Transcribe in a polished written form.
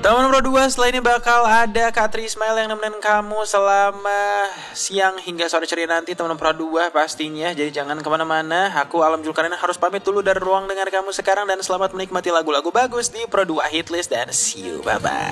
Teman Pro 2, setelah ini bakal ada Kak Tri Ismail yang nemenin kamu selama siang hingga sore ceria nanti, teman Pro 2 pastinya. Jadi jangan kemana-mana. Aku Alam Julkarnain harus pamit dulu dari ruang dengar kamu sekarang. Dan selamat menikmati lagu-lagu bagus di Pro 2 Hitlist. Dan see you, bye-bye.